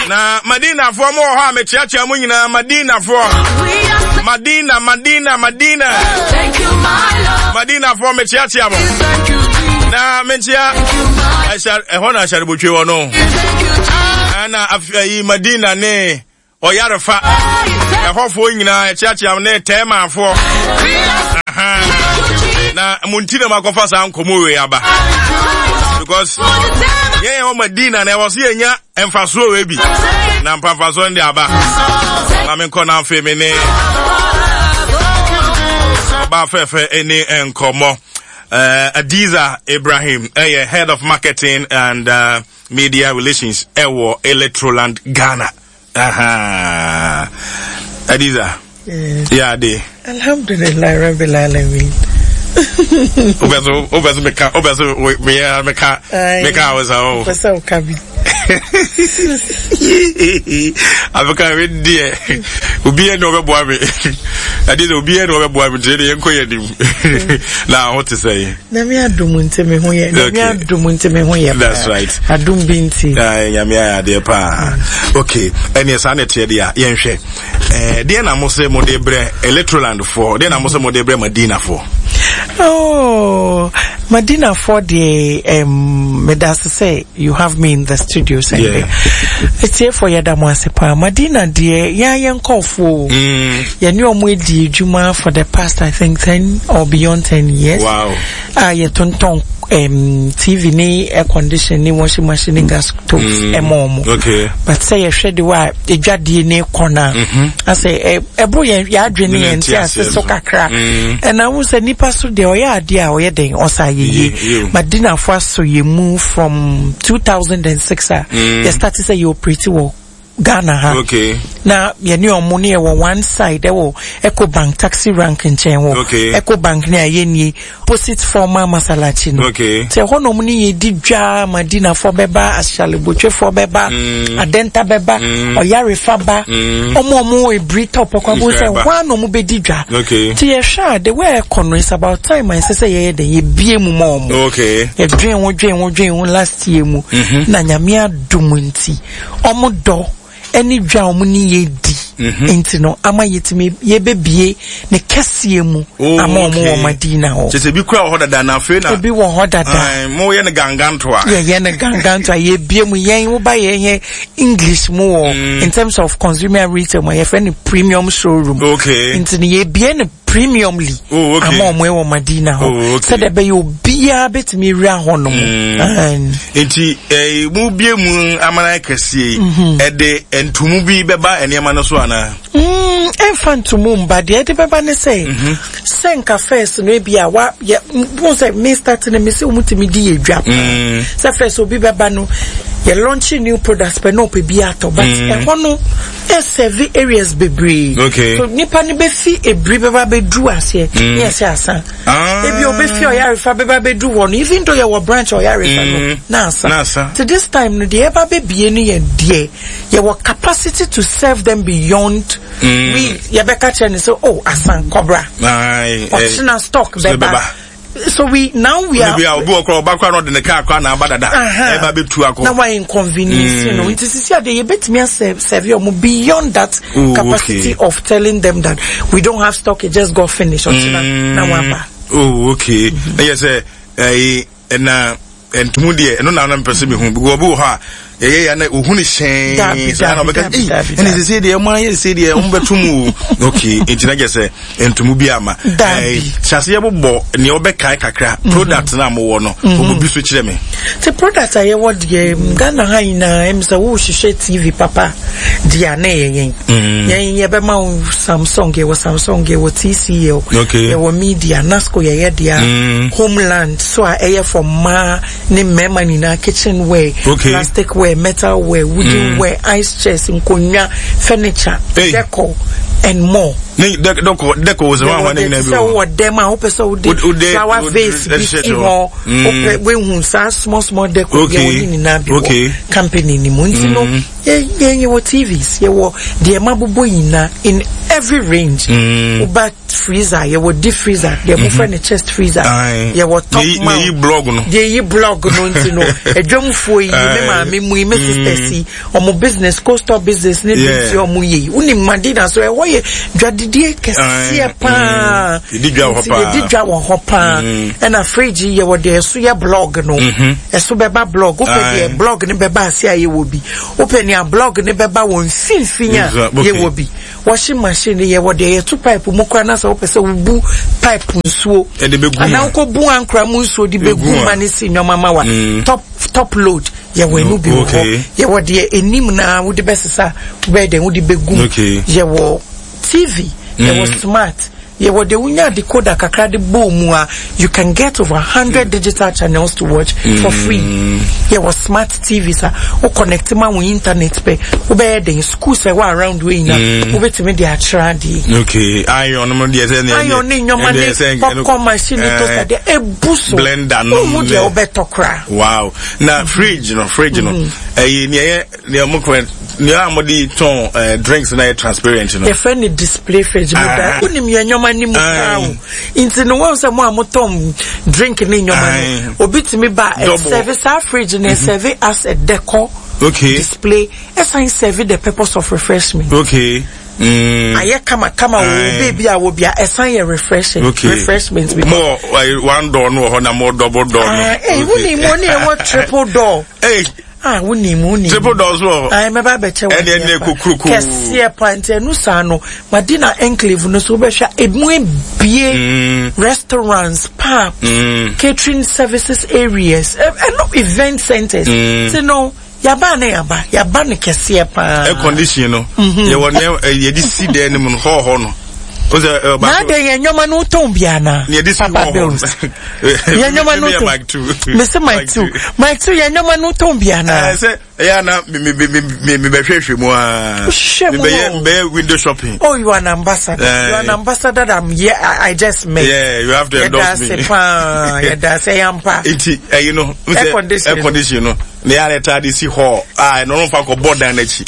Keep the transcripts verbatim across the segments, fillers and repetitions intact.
Na Madina for more ha me chiachi amunyina Madina for Madina Madina Madina. Thank you my love. Madina for me chiachi amu. Thank you. Na mentia I shall e hona shall butwe wono. Ana afi Madina ne Oyarefa. E hofo nyina chiachi amu ne tema for. Na muntina makofa sa nkomo we aba. Because yeah, o Madina na was here nya emfaso we bi. Na mpampaso ndi aba. Na me nkona afi me ne. Aba fefe eni enkomo. Uh, Adiza Ibrahim, uh, head of marketing and uh, media relations, Ewo Electroland Ghana. Aha. Adiza. Yes. Yeah, de. Alhamdulillah Rabbil Alamin. Obeso obeso meka obeso me meka meka was oh. Obeso kabi. Abeka we die. Obi e no be boa me. Adiza obi e no be boa me de yenko yedim. Na what to say? Na me adum nte me ho ye. Na me adum nte me ho ye. That's right. Adum binti. Ah, nya me ya de pa. Okay. Eni sa na tie dia ye nhwe. Eh de na mo se mo de bre Electroland for. De na mo se mo de bre Madina for. Oh, Madina for the um, me does say you have me in the studio saying yeah. It's here for Yadamuasepa. Madina dear, ya yan call for ya new mwedi juma for the past I think ten or beyond ten years. Wow. Ah, ya tonton um T V ni air conditioning washing machine gas stoves emom. Okay. But say you share the way e dwade ni corner. I say e ebo ya adwene en ti ase so kakra. And I was a nipa so de oya ade a oya den osa yeye. Madina for so you move from two thousand six ah. You start to say you pretty well. Ghana ha. Okay. Na ye ni omo ni e wo one side e wo Eco Bank taxi rank nchen wo. Okay. Eco Bank ni aye ni opposite former Masalachi no. Okay. Se ho no mu ni ye di dwa Madina for beba ashale botwe for beba mm. Adenta beba mm. Oyarefa ba mm. omo omo e brita opokwa bo se one no mu be di dwa. Okay. Ti ye sha the way econo is about time I say say ye de ye bie mu mo. Okay. E dwen wo dwen wo dwen wo last year mu mm-hmm. na nyame adumunti omo do any dwa omo ni ye di enti no ama yetime ye bebie ne kase mu ama omo wo Madina ho se bi kura ho dada na fe na bi wo ho dada ai mo ye ne ganganto a ye ye ne ganganto a ye bie mu yen wo ba ye ye English mu mm. in terms of consumer retail mo ye friend premium showroom. Okay. Enti ye bie ne premiumly oh, okay. ama omo wo Madina ho oh, okay. so de be yo bia betimi ria ho no mo enti eh mu bie mu amana kase e de entumu bi beba enema no so ana mm enfantumu mba de de beba ne say senka first no bia wa won say me start na me say umutimi di edwa say first obi beba no ye launching new products but no pe bia to but e ho no e serve areas bebre. Okay. So nipa ni be fi ebri beba be du ase yes asa ebi obi fi Oyarefa beba be du one even though you were branch Oyarefa no na asa nasa to this time no the eba be bie ni ye die ye were capacity to serve them beyond mm. we ye be catch and so oh asan cobra ai optional stock beba. So we now we are. We are obu okro bakwa no de ne car kwa na abadada. E ba betu akọ. Now why inconvenience, you know. It is here they bet me serve serve you beyond that Ooh, capacity okay. of telling them that we don't have stock. It just got finished. Mm. Now wapa. Oh, okay. Mm-hmm. Yes, eh, eh, na entumu de no na na mpese me hu. Go obu ha. Ye ya na ohuni shen sa na beka eh ene se de mo ye se de mo betumu okay entina je se entumu bi ama eh chase ye bobo ne obeka kakra product na mo wo no obi so kire me the product aye what ye Ghana ha ina em say wo hihye T V papa dia na ye yen yen ye be ma Samsung ye wo Samsung ye wo T C ye ye wo media Nasco ye ye dia Homeland so aye for ma ne mema ni na kitchen wear plastic wear metal wear, wooden mm. wear, ice chairs, nkonya, furniture, hey. decor, and more. Ne deco deco was one when in so what them a open so de flower vase bi ho open we hu sa small small deco ye woni na bi okay company ni mu nti no ye ye wo T Vs ye wo de mabubo yina in every range uba freezer ye wo deep freezer de mo friend chest freezer ye wo top man ye blog no ye ye blog no nti no edwomfo yi me ma me mu me sister si omo business coastal business ni bi omo ye uni madina so e wo ye dwadidie kese pa di dwa ho pa di dwa ho pa and a fridge ye wo de so ye blog no eso beba blog open de blog ni beba ase aye wo bi open ya blog ni beba won finfinya ye wo bi washing machine ye wo de ye two pipe mu kwa na so pese bu pipe nsuo e de begu ana ko bu ankra mu nsuo di begu mani si nyoma mawa top top load ye wo enu bi wo ye wo de enim na wo de besesa we de wo de begu ye wo T V ye wo smart ye wo de unya decoder kakra de boom a you can get over one hundred digital channels to watch mm. for free. Ye wo smart T V sa o connect ma with internet pe o be de school say wa around we na o betime de atra di okay iron no de say na iron ni nyoma de popcorn machine to say de ebuso blender no o de o beto kra wow na fridge no fridge no eh ni ye ni mo ko ni amodi ton drinks na transparent no the friend display fridge mo da unim ye nyoma ni mu kawo inti no won say mo amotom drink ni nyoma ni obitimi ba service our fridge na serve as a decor okay display assign serve the purpose of refreshment okay mm aye kama kama wo baby a wo bia assign your refreshing okay. refreshments more like one door no ho na more double door no eh woni mo ni e what triple door eh ah woni mo ni triple doors wo ai me ba be che wo ene ene kukuruku kese pante nu sa no Madina enclave no so be hwa emu bie restaurants pub catering services areas and no event centers so no yaba na yaba yaba ne kese pa air condition no ye won ye di si de ne mu ho ho no o ze na de ye nyoma no ton bia na ye di si ho ye nyoma no ton mic two miss mic two mic two ye nyoma no ton bia na eh se ya na me me me me be hwehwe mu a be be window shopping. Oh, you are an ambassador. Uh, you are an ambassador that I'm yeah I, I just met. Yeah, you have to endorse me. Yeah, that's a yampa. It uh, you know air condition air condition no they are at the see hall ah no no fa ko board down echi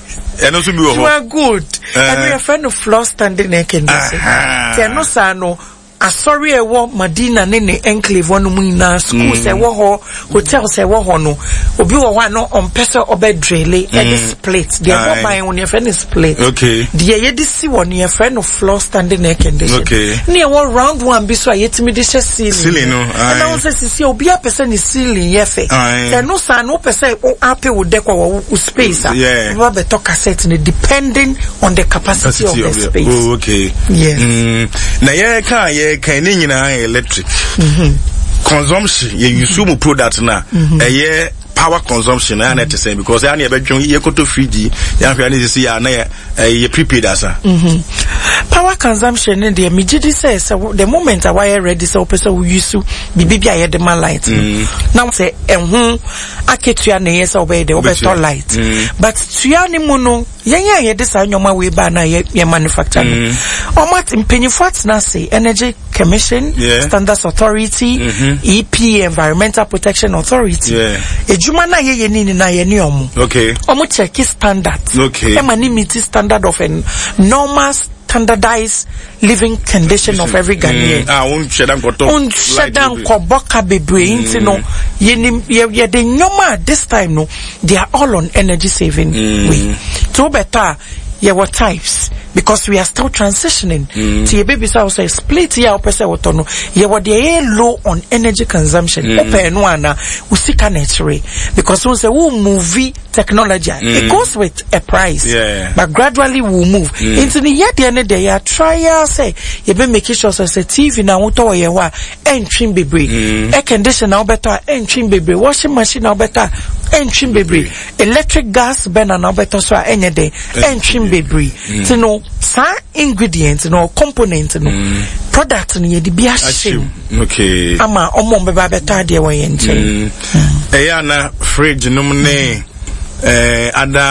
e no so bi wo you are good uh, and we are friend of floor standing air condition te no sa no asori ewo Madina ne ne enclave wonu mu na school se wo ho hotel se wo ho no obi wo wa no on pese obedrele e this plate the wo buy on your friend is plate okay the ye di si won your friend of floor standing air condition okay ne wo round one bi so ayetimi de she ceiling ceiling no and now say si obi a pese ni ceiling ye fe se no sa no pese o ape wo deco wo space yeah we be talk cassette depending on the capacity, capacity of the of space oh okay yes mm. na ye kan ye kan ni nyina electric mhm consumption ye use mu product na eh power consumption na net say because ya na e betwen ye koto fridge ya hwa na say ya na ye prepaid asa mhm power consumption in the immediately says so the moment I wire ready so person we use bibi bia ye de man light now say ehun aketua na ye say obey the obeto light but tua ni mu no yen ya ye de sa nyoma we ba na ye manufacture o mat mpenyifo na say energy commission yeah. standards authority mm-hmm. E P environmental protection authority yeah ejuma na ye ye ni na ye ni omo okay omo check standards okay e mani meet standard of a normal standardized living condition of every Ghanaian. Ah, un shedan ko to. Un shedan ko boka bebre inti no. Ye ni ye de nyoma this time no. They are all on energy saving way. To better ye what types because we are still transitioning. To ye baby so say split ya opese woto no. Ye what they low on energy consumption. Open no ana usika nature because we say we movie technology it goes with a price yeah. but gradually we'll move mm. into the year the end of the year try say you be making sure so say T V na wuto ye wa entrim bebre air conditioner now better entrim bebre washing machine now better entrim bebre electric gas burner now better so any day entrim bebre to know sa ingredients no components no mm. product no ye di bia shim okay ama omo beba better dey we nche eh ya na fridge no ne eh ada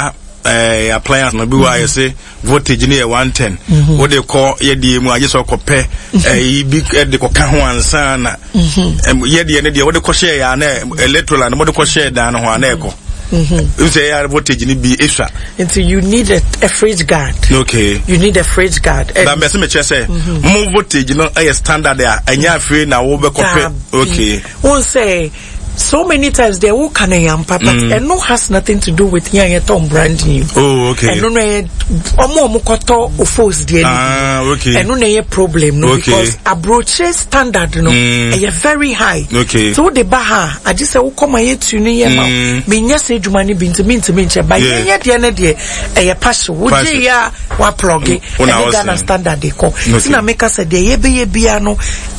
uh, appliance no be why say voltage near one ten. What they call ye di mu aje so kope eh big de ko ka ho ansa na ye de ne de what they call share ya na electrical and what they call share dan ho na eko. Mm-hmm. You say voltage ni be extra. Until you need a, a fridge guard. Okay. You need a fridge guard. That me say say mo voltage no a standard there. Anya free na wo be kope. Okay. Won't say so many times they will can yam papa mm. and no has nothing to do with yan tom brand new. Oh, okay. And no omo omo koto ofos de ah, okay. And no na problem no okay. because approach standard no mm. e very high. Okay. So the baha I just say wo come here to ni yam me nya say dwuma ni binti minti minti ba yen ye de na de e pass wo je ya wa plug e na standard de ko. Na make us say de ye be ye bia no